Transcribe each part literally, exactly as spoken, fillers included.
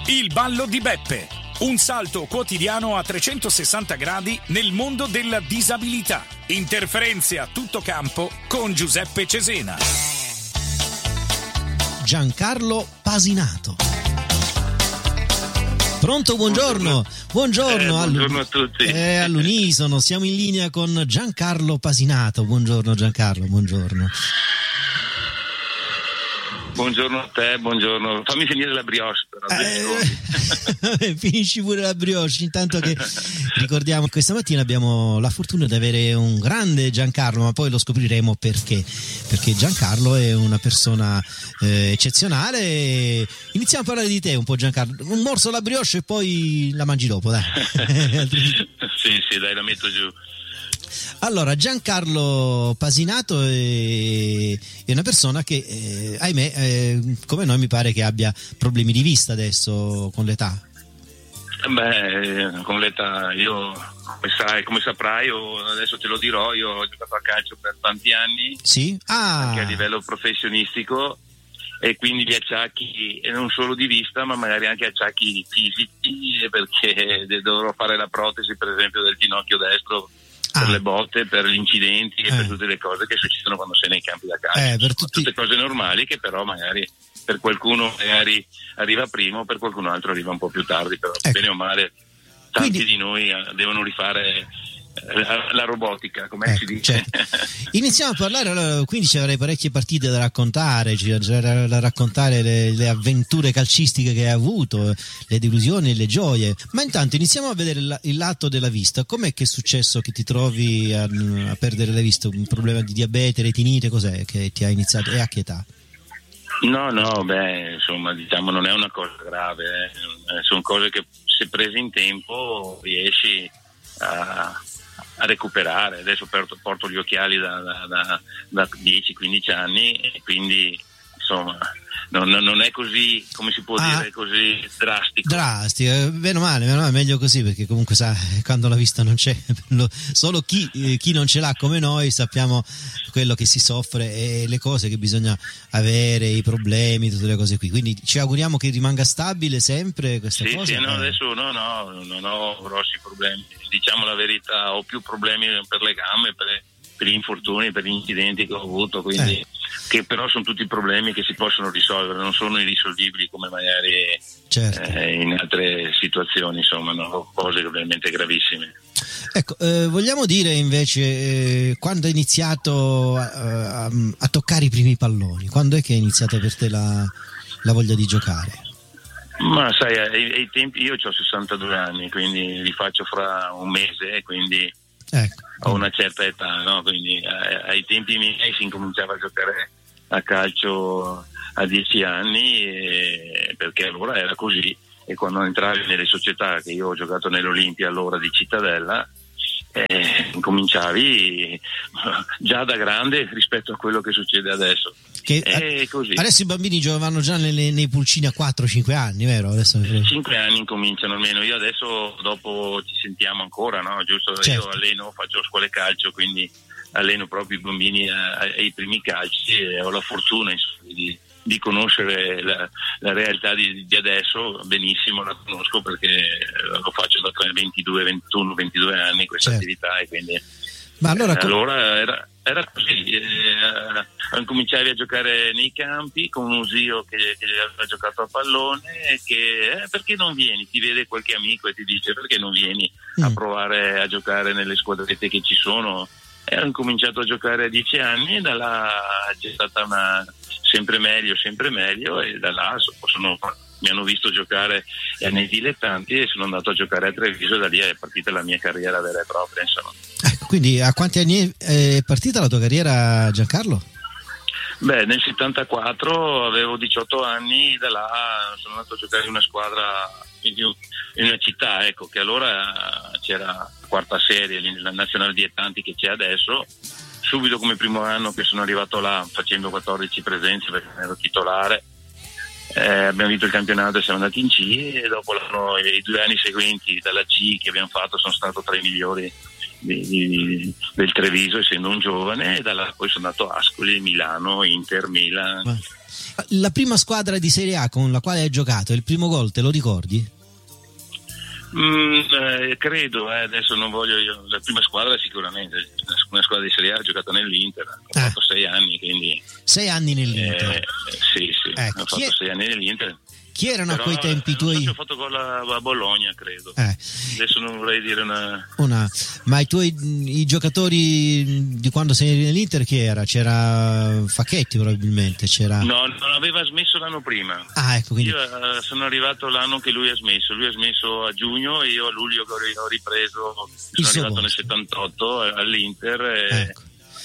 Il ballo di Beppe, un salto quotidiano a trecentosessanta gradi nel mondo della disabilità. Interferenze a tutto campo con Giuseppe Cesena. Giancarlo Pasinato. Pronto, buongiorno. Buongiorno, eh, buongiorno a tutti. Eh, all'unisono, siamo in linea con Giancarlo Pasinato. Buongiorno Giancarlo, buongiorno. Buongiorno a te, buongiorno. Fammi finire la brioche però. Eh, finisci pure la brioche, intanto che ricordiamo che questa mattina abbiamo la fortuna di avere un grande Giancarlo, ma poi lo scopriremo perché. Perché Giancarlo è una persona eh, eccezionale. Iniziamo a parlare di te un po', Giancarlo. Un morso alla brioche e poi la mangi dopo, dai. Sì, sì, dai, la metto giù. Allora, Giancarlo Pasinato è, è una persona che, eh, ahimè, eh, come noi mi pare che abbia problemi di vista adesso con l'età. Beh, con l'età, io, come sai, come saprai, io adesso te lo dirò, io ho giocato a calcio per tanti anni, sì? Ah. Anche a livello professionistico, e quindi gli acciacchi, e non solo di vista, ma magari anche acciacchi fisici, perché dovrò fare la protesi, per esempio, del ginocchio destro, per ah. le botte, per gli incidenti e eh. per tutte le cose che succedono quando sei nei campi da calcio. Eh, per tutti... Tutte cose normali che però magari per qualcuno magari arriva prima, per qualcun altro arriva un po' più tardi, però ecco. Bene o male tanti Quindi... di noi devono rifare la, la robotica, come ecco, si dice. Certo. Iniziamo a parlare, allora, quindi ci avrei parecchie partite da raccontare, c'era da raccontare le, le avventure calcistiche che hai avuto, le delusioni e le gioie, ma intanto iniziamo a vedere la, il lato della vista. Com'è che è successo che ti trovi a, a perdere la vista? Un problema di diabete, retinite, cos'è che ti ha iniziato e a che età? No, no, beh, insomma, diciamo non è una cosa grave, eh. Sono cose che se prese in tempo riesci a a recuperare. Adesso porto, porto gli occhiali da, da, da, da dieci quindici anni e quindi insomma non, non è così, come si può ah, dire, così drastico. Drastico, meno male, meno male, meglio così, perché comunque sa, quando la vista non c'è, solo chi, eh, chi non ce l'ha come noi sappiamo quello che si soffre e le cose che bisogna avere, i problemi, tutte le cose qui. Quindi ci auguriamo che rimanga stabile sempre questa sì, cosa. Sì, no, adesso no, no, non ho grossi problemi. Diciamo la verità, ho più problemi per le gambe, per, per gli infortuni, per gli incidenti che ho avuto, quindi eh. che però sono tutti problemi che si possono risolvere, non sono irrisolvibili come magari certo. eh, in altre situazioni, insomma, no? Cose veramente gravissime. Ecco, eh, vogliamo dire invece eh, quando hai iniziato a, a, a toccare i primi palloni, quando è che è iniziata per te la, la voglia di giocare? Ma sai, ai, ai tempi io ho sessantadue anni, quindi li faccio fra un mese, quindi ecco. Ho una certa età, no? Quindi ai, ai tempi miei si incominciava a giocare a calcio a dieci anni, e, perché allora era così, e quando entravi nelle società, che io ho giocato nell'Olimpia allora di Cittadella, eh, incominciavi già da grande rispetto a quello che succede adesso. Che è così. Adesso i bambini giocano già nelle, nei pulcini a quattro cinque anni, vero? Adesso cinque anni incominciano almeno. Io adesso dopo ci sentiamo ancora, no? Giusto? Certo. Io alleno, faccio scuole calcio, quindi alleno proprio i bambini ai primi calci e ho la fortuna insomma, di, di conoscere la, la realtà di, di adesso benissimo, la conosco perché lo faccio da ventidue, ventuno, ventidue anni questa certo. attività, e quindi ma allora, eh, allora era, era così, eh, cominciavi a giocare nei campi con un zio che, che aveva giocato a pallone e che eh, perché non vieni, ti vede qualche amico e ti dice perché non vieni mm. a provare a giocare nelle squadrette che ci sono. E ho cominciato a giocare a dieci anni e da là c'è stata una sempre meglio, sempre meglio, e da là sono, mi hanno visto giocare nei dilettanti e sono andato a giocare a Treviso, e da lì è partita la mia carriera vera e propria, insomma. Ecco, quindi a quanti anni è partita la tua carriera, Giancarlo? Beh, nel settantaquattro avevo diciotto anni, da là sono andato a giocare in una squadra in una città, ecco, che allora c'era la quarta serie, la nazionale dilettanti che c'è adesso. Subito come primo anno che sono arrivato là facendo quattordici presenze perché ero titolare, eh, abbiamo vinto il campionato e siamo andati in C, e dopo l'anno, i due anni seguenti dalla C che abbiamo fatto sono stato tra i migliori di, di, del Treviso, essendo un giovane, e da là poi sono andato a Ascoli, Milano, Inter, Milan. La prima squadra di Serie A con la quale hai giocato, il primo gol, te lo ricordi? Mm, eh, credo, eh, adesso non voglio io, la prima squadra sicuramente, una squadra di Serie A, ho giocato nell'Inter, ho ah. fatto sei anni, quindi... Sei anni nell'Inter? Eh, sì, sì, ecco, ho fatto è... sei anni nell'Inter. Chi erano Però, a quei tempi i tuoi? So, ho fatto gol a, a Bologna, credo. Eh. Adesso non vorrei dire una... una... Ma i tuoi i giocatori di quando sei nell'Inter chi era? C'era Facchetti probabilmente? C'era... No, non aveva smesso l'anno prima. Ah, ecco, quindi... Io uh, sono arrivato l'anno che lui ha smesso. Lui ha smesso a giugno e io a luglio che ho ripreso, sono arrivato nel settantotto all'Inter e, ecco.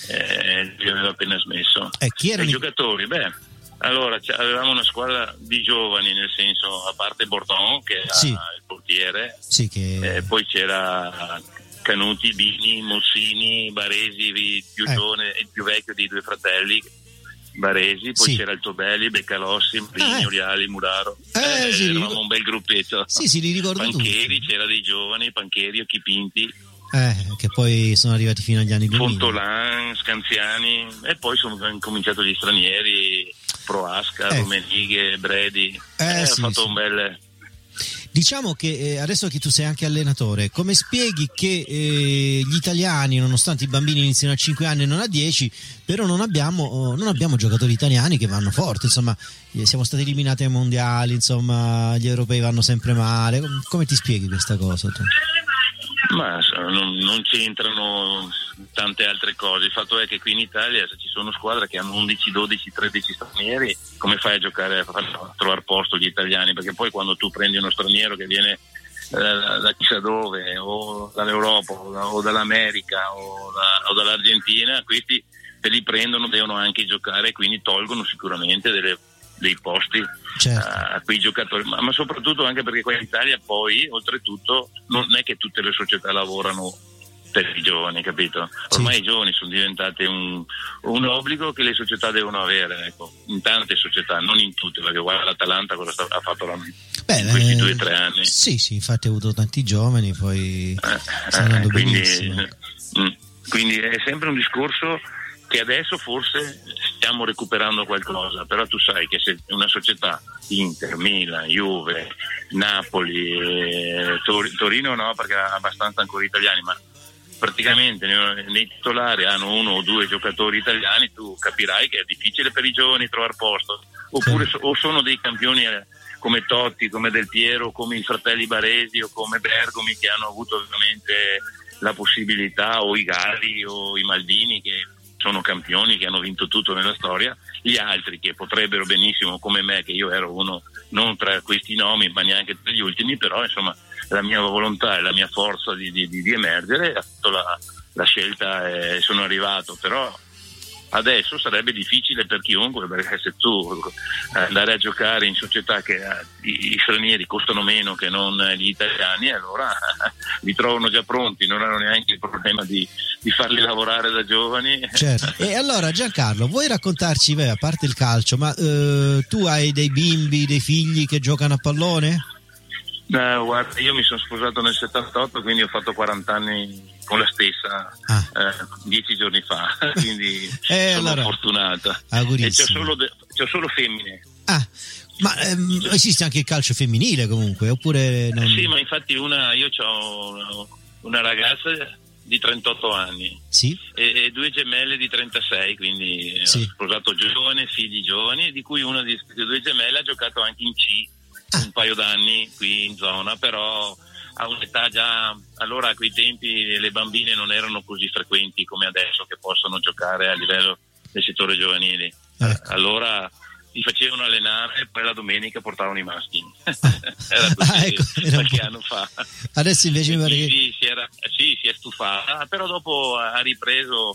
e lui aveva appena smesso. Eh, chi erano I i giocatori? Beh... Allora, avevamo una squadra di giovani, nel senso, a parte Bordon che era sì. il portiere, sì, che... eh, poi c'era Canuti, Bini, Mossini, Baresi, il più eh. giovane e il più vecchio dei due fratelli, Baresi, poi sì. c'era il Tobelli, Beccalossi, Marini, ah, eh. Oriali, Muraro, eh, eh, sì, eravamo ricordo. un bel gruppetto. Sì, sì, li ricordo Pancheri, tutti. c'era dei giovani, Pancheri, Occhipinti, eh, che poi sono arrivati fino agli anni duemila. Fontolan, Scanziani, e poi sono cominciato gli stranieri, Proasca, eh. Rumenighe, Bredi, eh, eh, sì, ho fatto sì. un bel... Diciamo che eh, adesso che tu sei anche allenatore, come spieghi che eh, gli italiani, nonostante i bambini iniziano a cinque anni e non a dieci, però non abbiamo, oh, non abbiamo giocatori italiani che vanno forte, insomma, eh, siamo stati eliminati ai mondiali, insomma, gli europei vanno sempre male, come ti spieghi questa cosa tu? Ma non, non c'entrano tante altre cose. Il fatto è che qui in Italia, se ci sono squadre che hanno undici, dodici, tredici stranieri, come fai a giocare, a, far, a trovare posto gli italiani? Perché poi quando tu prendi uno straniero che viene eh, da chissà dove, o dall'Europa, o, da, o dall'America, o, da, o dall'Argentina, questi se li prendono devono anche giocare, quindi tolgono sicuramente delle dei posti certo. a, a quei giocatori, ma, ma soprattutto anche perché qua in Italia poi oltretutto non è che tutte le società lavorano per i giovani, capito? Ormai sì. I giovani sono diventati un, un obbligo che le società devono avere, ecco, in tante società, non in tutte, perché guarda l'Atalanta cosa sta, ha fatto la, Beh, in questi eh, due o tre anni. Sì, sì, infatti ha avuto tanti giovani, poi eh, sta andando eh, quindi, benissimo. Mh, quindi è sempre un discorso che adesso forse stiamo recuperando qualcosa, però tu sai che se una società, Inter, Milan, Juve, Napoli, eh, Tor- Torino no perché ha abbastanza ancora italiani, ma praticamente nei, nei titolari hanno uno o due giocatori italiani, tu capirai che è difficile per i giovani trovare posto, oppure so, o sono dei campioni eh, come Totti, come Del Piero, come i fratelli Baresi o come Bergomi che hanno avuto ovviamente la possibilità, o i Galli o i Maldini che sono campioni, che hanno vinto tutto nella storia. Gli altri che potrebbero benissimo, come me, che io ero uno non tra questi nomi ma neanche tra gli ultimi, però insomma la mia volontà e la mia forza di, di, di emergere ha fatto la, la scelta e sono arrivato. Però adesso sarebbe difficile per chiunque, perché se tu andare a giocare in società che i, i stranieri costano meno che non gli italiani, allora li trovano già pronti, non hanno neanche il problema di, di farli lavorare da giovani. Certo. E allora Giancarlo, vuoi raccontarci, beh, a parte il calcio, ma eh, tu hai dei bimbi, dei figli che giocano a pallone? No, guarda, io mi sono sposato nel settantotto, quindi ho fatto quaranta anni con la stessa ah. eh, dieci giorni fa, quindi eh, sono allora, fortunata. Augurissimo. E c'ho solo, de- c'ho solo femmine. Ah, ma ehm, esiste anche il calcio femminile comunque, oppure non... Sì, ma infatti una, io ho una ragazza di trentotto anni, sì? e, e due gemelle di trentasei, quindi sì. Ho sposato giovane, figli giovani, di cui una di queste due gemelle ha giocato anche in C ah. un paio d'anni qui in zona, però a un'età già, allora a quei tempi le bambine non erano così frequenti come adesso che possono giocare a livello del settore giovanile. Ecco. Allora li facevano allenare e poi la domenica portavano i maschi. Era così ah, ecco, qualche anno fa. Adesso invece mi pare che... sì, si era, sì, si è stufata, però dopo ha ripreso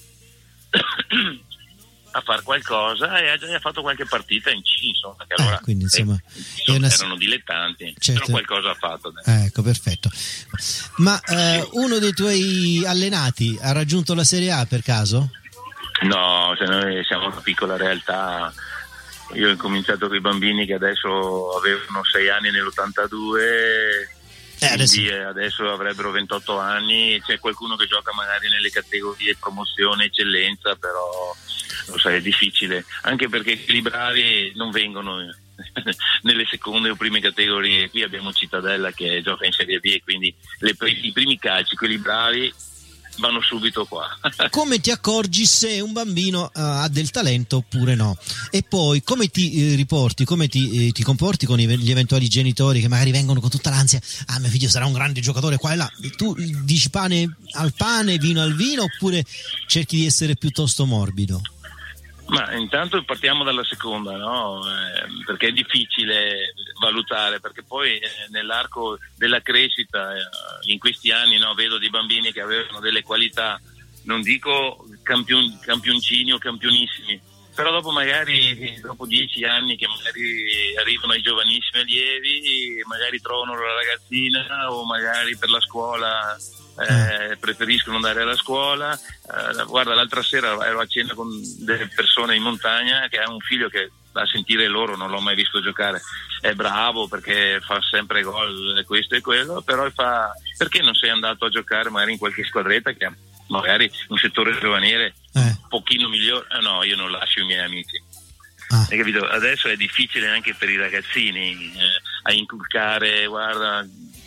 a fare qualcosa e ha già fatto qualche partita in C, insomma, che allora eh, quindi, insomma, eh, insomma una... erano dilettanti, certo. Però qualcosa ha fatto. Eh, ecco, perfetto. Ma eh, uno dei tuoi allenati ha raggiunto la Serie A per caso? No, cioè noi siamo una piccola realtà. Io ho cominciato con i bambini che adesso avevano sei anni nell'ottantadue Eh, adesso... quindi adesso avrebbero ventotto anni, c'è qualcuno che gioca magari nelle categorie promozione, eccellenza, però lo sai, è difficile, anche perché quelli bravi non vengono nelle seconde o prime categorie. Qui abbiamo Cittadella che gioca in Serie B e quindi le, i primi calci, quelli bravi, vanno subito qua. Come ti accorgi se un bambino uh, ha del talento oppure no? E poi come ti eh, riporti, come ti, eh, ti comporti con i, gli eventuali genitori che magari vengono con tutta l'ansia: ah, mio figlio sarà un grande giocatore qua e là. E tu dici pane al pane, vino al vino, oppure cerchi di essere piuttosto morbido? Ma intanto partiamo dalla seconda, no? Eh, perché è difficile valutare, perché poi eh, nell'arco della crescita eh, in questi anni, no, vedo dei bambini che avevano delle qualità, non dico campion, campioncini o campionissimi, però dopo magari dopo dieci anni che magari arrivano ai giovanissimi allievi, magari trovano la ragazzina o magari per la scuola Eh, preferiscono andare alla scuola. Eh, guarda, l'altra sera ero a cena con delle persone in montagna che ha un figlio che, a sentire loro, non l'ho mai visto giocare, è bravo perché fa sempre gol, questo e quello, però fa: perché non sei andato a giocare magari in qualche squadretta che ha magari un settore giovanile eh. un pochino migliore? Eh no, io non lascio i miei amici. Ah. Hai capito? Adesso è difficile anche per i ragazzini eh, a inculcare, guarda,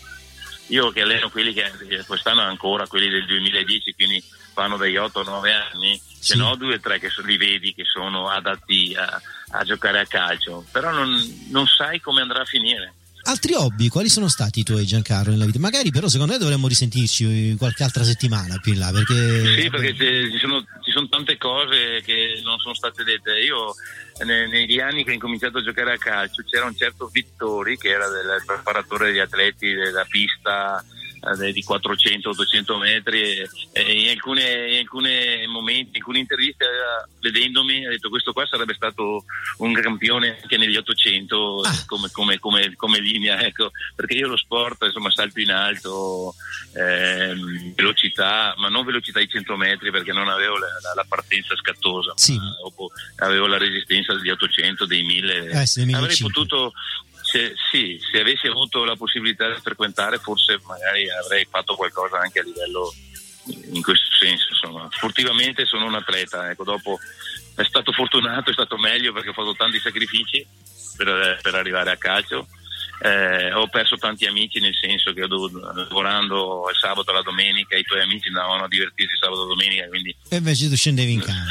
io che alleno quelli che quest'anno ancora, quelli del duemiladieci, quindi fanno dagli otto nove anni, sì. Ce n'ho due o tre che so, li vedi che sono adatti a, a giocare a calcio, però non, non sai come andrà a finire. Altri hobby, quali sono stati i tuoi, Giancarlo, nella vita? Magari però secondo me dovremmo risentirci qualche altra settimana più in là, perché... Sì, perché ci sono, ci sono tante cose che non sono state dette. Io negli anni che ho incominciato a giocare a calcio c'era un certo Vittori che era del preparatore degli atleti della pista di quattrocento ottocento metri e, e in alcune in alcuni momenti, in alcune interviste, vedendomi, ha detto: questo qua sarebbe stato un campione anche negli ottocento ah. come, come, come, come linea, ecco, perché io lo sport, insomma, salto in alto, ehm, velocità, ma non velocità di cento metri perché non avevo la, la, la partenza scattosa, sì. ma avevo la resistenza degli ottocento, dei mille, eh, sì, avrei potuto. Se, sì, se avessi avuto la possibilità di frequentare, forse magari avrei fatto qualcosa anche a livello in questo senso. Insomma, sportivamente sono un atleta, ecco, dopo è stato fortunato, è stato meglio perché ho fatto tanti sacrifici per, per arrivare a calcio. Eh, ho perso tanti amici, nel senso che ho dovuto, lavorando il sabato e la domenica, i tuoi amici andavano a divertirsi sabato e domenica, quindi... E invece tu scendevi in campo.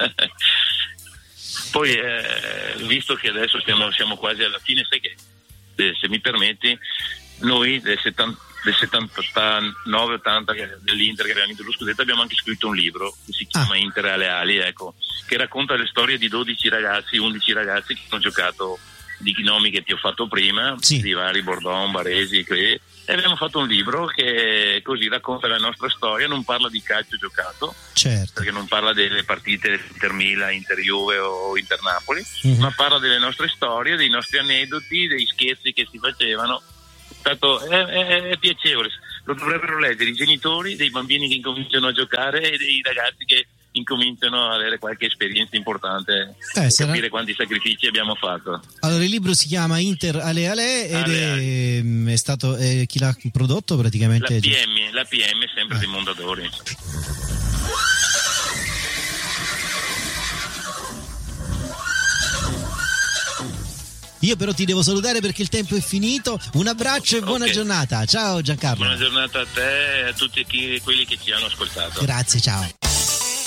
Poi eh, visto che adesso stiamo, siamo quasi alla fine, sai che, eh, se mi permetti, noi del, settanta, del settantanove ottanta dell'Inter che abbiamo vinto lo scudetto abbiamo anche scritto un libro che si chiama ah. Inter alle ali, ecco, che racconta le storie di dodici ragazzi, undici ragazzi che hanno giocato, di nomi che ti ho fatto prima, sì. Di vari Bordon, Baresi, e abbiamo fatto un libro che così racconta la nostra storia, non parla di calcio giocato, certo. Perché non parla delle partite Inter Milan, Inter Juve o Inter Napoli, uh-huh. ma parla delle nostre storie, dei nostri aneddoti, dei scherzi che si facevano. Stato, è, è, è piacevole, lo dovrebbero leggere i genitori dei bambini che incominciano a giocare e dei ragazzi che incominciano ad avere qualche esperienza importante, eh, per sarà... capire quanti sacrifici abbiamo fatto. Allora, il libro si chiama Inter alle ale ed ale, è, ale. è stato è, chi l'ha prodotto praticamente? La P M, la P M sempre eh. dei Mondadori. Io però ti devo salutare perché il tempo è finito. Un abbraccio e buona okay. giornata. Ciao Giancarlo. Buona giornata a te e a tutti chi, quelli che ci hanno ascoltato. Grazie, ciao.